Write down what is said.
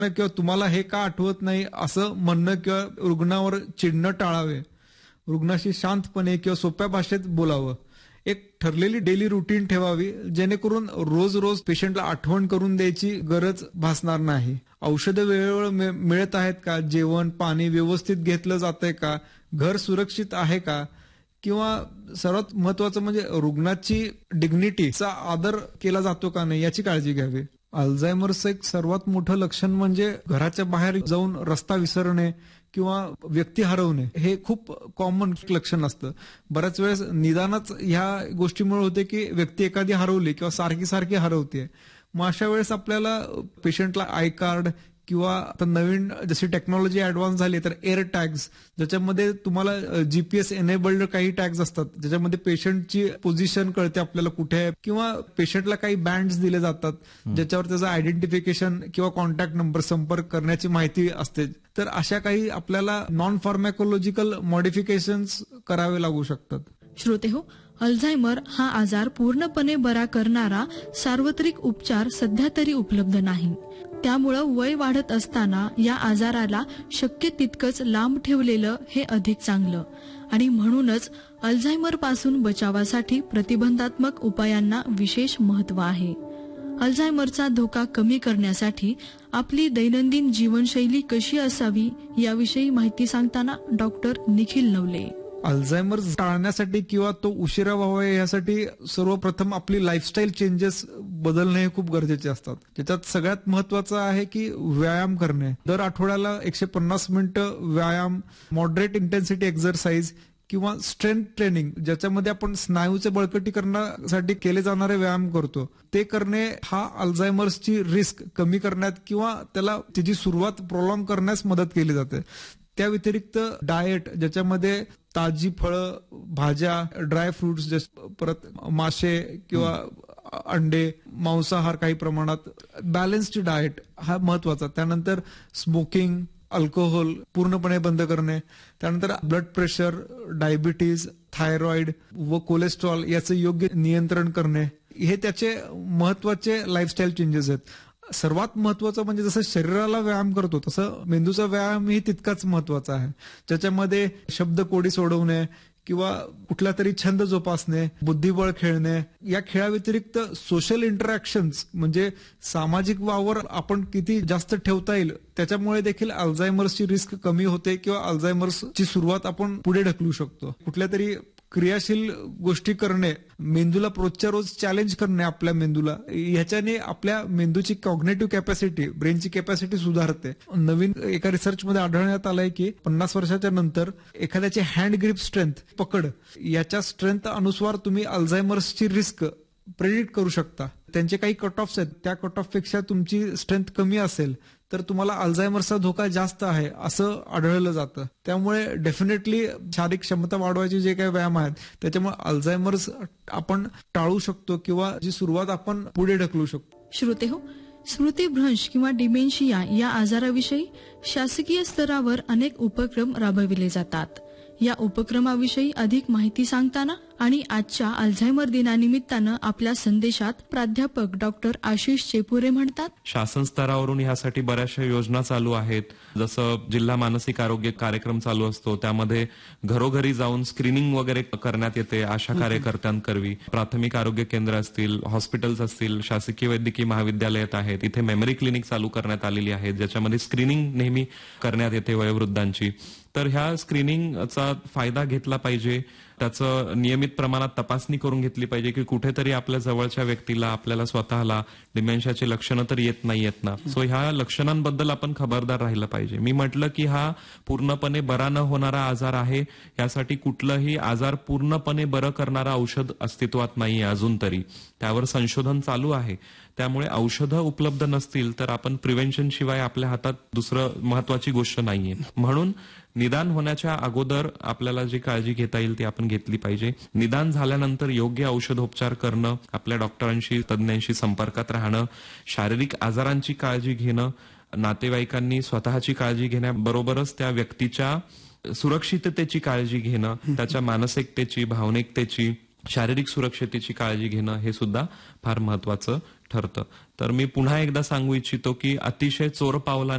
किंवा तुम्हाला हे का आठवत नाही असं म्हणणं किंवा रुग्णावर चिडणं टाळावे. रुग्णाशी शांतपणे किंवा सोप्या भाषेत बोलावं. एक ठरलेली डेली रुटीन ठेवावी, जेणेकरून रोज रोज पेशंटला आठवण करून द्यायची गरज भासणार नाही. औषधं वेळेवर मिळत आहेत का, जेवण पाणी व्यवस्थित घेतलं जातंय का, घर सुरक्षित आहे का, किंवा सर्वात महत्वाचं म्हणजे रुग्णाची डिग्निटीचा आदर केला जातो का नाही याची काळजी घ्यावी. अल्झायमरचं एक सर्वात मोठं लक्षण म्हणजे घराच्या बाहेर जाऊन रस्ता विसरणे किंवा व्यक्ती हरवणे. हे खूप कॉमन लक्षण असतं. बऱ्याच वेळेस निदानच ह्या गोष्टीमुळे होते की व्यक्ती एखादी हरवली किंवा सारखी सारखी हरवते. मग अशा वेळेस आपल्याला पेशंटला आय कार्ड किंवा आता नवीन जशी टेक्नॉलॉजी ऍडव्हान्स झाली तर एअर टॅग्स, ज्याच्यामध्ये तुम्हाला जीपीएस एनेबल्ड काही टॅग्स असतात, ज्याच्यामध्ये पेशंटची पोझिशन कळते आपल्याला कुठे आहे, किंवा पेशंटला काही बँड्स दिले जातात ज्याच्यावर त्याचं आयडेंटिफिकेशन किंवा कॉन्टॅक्ट नंबर संपर्क करण्याची माहिती असते. तर अशा काही आपल्याला नॉन फार्मॅकोलॉजिकल मॉडिफिकेशन्स करावे लागू शकतात. श्रोतेहो, अल्झायमर हा आजार पूर्णपणे बरा करणारा सार्वत्रिक उपचार सध्या तरी उपलब्ध नाही. त्यामुळं वय वाढत असताना या आजाराला शक्य तितकंच लांब ठेवलेलं हे अधिक चांगलं. आणि म्हणूनच अल्झायमर पासून बचावासाठी प्रतिबंधात्मक उपायांना विशेष महत्व आहे. अल्झायमरचा धोका कमी करण्यासाठी आपली दैनंदिन जीवनशैली कशी असावी याविषयी माहिती सांगताना डॉक्टर निखिल नवले. अल्झायमर टाळण्यासाठी किंवा तो उशिरा व्हावा यासाठी सर्वप्रथम आपली लाईफस्टाईल चेंजेस बदलणे हे खूप गरजेचे असतात. त्याच्यात सगळ्यात महत्वाचं आहे की व्यायाम करणे. दर आठवड्याला 150 मिनिटं व्यायाम, मॉडरेट इंटेन्सिटी एक्झरसाइज किंवा स्ट्रेंथ ट्रेनिंग, ज्याच्यामध्ये आपण स्नायूचे बळकटीकरणासाठी केले जाणारे व्यायाम करतो, ते करणे हा अल्झायमर्सची रिस्क कमी करण्यात किंवा त्याला त्याची सुरुवात प्रोलॉंग करण्यास मदत केली जाते. त्या व्यतिरिक्त डाएट, ज्याच्यामध्ये ताजी फळं, भाज्या, ड्राय फ्रुट्स, परत मासे किंवा अंडे, मांसाहार काही प्रमाणात, बॅलन्स्ड डाएट हा महत्वाचा. त्यानंतर स्मोकिंग, अल्कोहोल पूर्णपणे बंद करणे. त्यानंतर ब्लड प्रेशर, डायबिटीज, थायरॉइड व कोलेस्ट्रॉल याचं योग्य नियंत्रण करणे, हे त्याचे महत्वाचे लाईफस्टाईल चेंजेस आहेत. सर्वात महत्वाचं म्हणजे जसं शरीराला व्यायाम करतो तसं मेंदूचा व्यायामही तितकाच महत्वाचा आहे. ज्याच्यामध्ये शब्दकोडी सोडवणे किंवा कुठला तरी छंद जोपासणे, बुद्धिबळ खेळणे, या खेळाव्यतिरिक्त सोशल इंटरॅक्शन्स म्हणजे सामाजिक वावर आपण किती जास्त ठेवता येईल, त्याच्यामुळे देखील अल्झायमर्सची रिस्क कमी होते किंवा अल्झायमर्सची सुरुवात आपण पुढे ढकलू शकतो. कुठल्या तरी क्रियाशील गोष्टी करणे, मेंदूला रोजच्या रोज चॅलेंज करणे आपल्या मेंदूला, ह्याच्याने आपल्या मेंदूची कॉग्नेटिव्ह कॅपॅसिटी, ब्रेनची कॅपॅसिटी सुधारते. नवीन एका रिसर्चमध्ये आढळण्यात आलंय की 50 वर्षाच्या नंतर एखाद्याची हँड ग्रिप स्ट्रेंथ, पकड, याच्या स्ट्रेंथ अनुसार तुम्ही अल्झायमर्सची रिस्क प्रेडिक्ट करू शकता. त्यांचे काही कट ऑफ्स आहेत, त्या कट ऑफ पेक्षा तुमची स्ट्रेंथ कमी असेल तर तुम्हाला अल्झायमरचा धोका जास्त आहे असं आढळलं जातं. त्यामुळे डेफिनेटली शारीरिक क्षमता वाढवायचे जे काही व्यायाम आहेत त्याच्यामुळे अल्झायमर्स आपण टाळू शकतो किंवा जी सुरुवात आपण पुढे ढकलू शकतो. श्रोतेहो, स्मृतिभ्रंश किंवा डिमेन्शिया या आजाराविषयी शासकीय स्तरावर अनेक उपक्रम राबविले जातात. या उपक्रमाविषयी अधिक माहिती सांगताना आणि आजच्या अल्झायमर दिनानिमित्तानं आपल्या संदेशात प्राध्यापक डॉक्टर आशिष चेपुरे म्हणतात, शासन स्तरावरून ह्यासाठी बऱ्याचशा योजना चालू आहेत. जसं जिल्हा मानसिक आरोग्य कार्यक्रम चालू असतो, त्यामध्ये घरोघरी जाऊन स्क्रीनिंग वगैरे करण्यात येते आशा कार्यकर्त्यांकरवी. प्राथमिक आरोग्य केंद्र असतील, हॉस्पिटल्स असतील, शासकीय वैद्यकीय महाविद्यालयात आहेत, इथे मेमरी क्लिनिक चालू करण्यात आलेली आहेत, ज्याच्यामध्ये स्क्रीनिंग नेहमी करण्यात येते वयोवृद्धांची. तर ह्या स्क्रीनिंगचा फायदा घेतला पाहिजे. त्याचं नियमित प्रमाणात तपासणी करून घेतली पाहिजे की कुठेतरी आपल्या जवळच्या व्यक्तीला, आपल्याला स्वतःला डिमेन्शियाची लक्षणं तर येत नाहीयेत ना. सो ह्या लक्षणांबद्दल आपण खबरदार राहिलं पाहिजे. मी म्हटलं की हा पूर्णपणे बरा न होणारा आजार आहे. यासाठी कुठलंही आजार पूर्णपणे बरं करणारा औषध अस्तित्वात नाहीये अजून तरी. त्यावर संशोधन चालू आहे. त्यामुळे औषधं उपलब्ध नसतील तर आपण प्रिव्हेन्शन शिवाय आपल्या हातात दुसरं महत्वाची गोष्ट नाहीये. म्हणून निदान होण्याच्या अगोदर आपल्याला जी काळजी घेता येईल ती आपण घेतली पाहिजे. निदान झाल्यानंतर योग्य औषधोपचार करणं, आपल्या डॉक्टरांशी, तज्ज्ञांशी संपर्कात राहणं, शारीरिक आजारांची काळजी घेणं, नातेवाईकांनी स्वतःची काळजी घेण्याबरोबरच त्या व्यक्तीच्या सुरक्षिततेची काळजी घेणं, त्याच्या मानसिकतेची, भावनिकतेची, शारीरिक सुरक्षतेची काळजी घेणं हे सुद्धा फार महत्वाचं ठरतं. तर मी पुन्हा एकदा सांगू इच्छितो की अतिशय चोरपावलाने